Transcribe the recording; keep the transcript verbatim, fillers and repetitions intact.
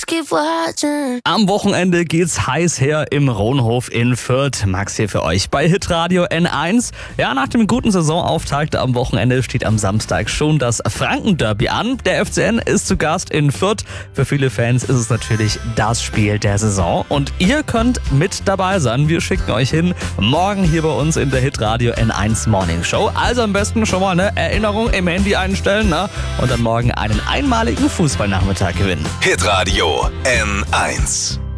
keep watching. Am Wochenende geht's heiß her im Rohnhof in Fürth. Max hier für euch bei Hitradio N eins. Ja, nach dem guten Saisonauftakt am Wochenende steht am Samstag schon das Franken-Derby an. Der F C N ist zu Gast in Fürth. Für viele Fans ist es natürlich das Spiel der Saison. Und ihr könnt mit dabei sein. Wir schicken euch hin morgen hier bei uns in der Hitradio N eins Morning Show. Also am besten schon mal eine Erinnerung im Handy einstellen, ne? Und dann morgen einen einmaligen Fußballnachmittag gewinnen. Hitradio N eins.